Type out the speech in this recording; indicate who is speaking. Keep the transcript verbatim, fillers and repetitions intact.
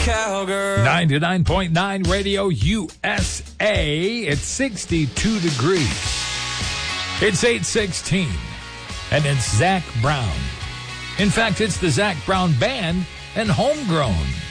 Speaker 1: cowgirl.
Speaker 2: ninety-nine point nine Radio U S A. It's sixty-two degrees. It's eight sixteen. And it's Zac Brown. In fact, it's the Zac Brown Band and Homegrown.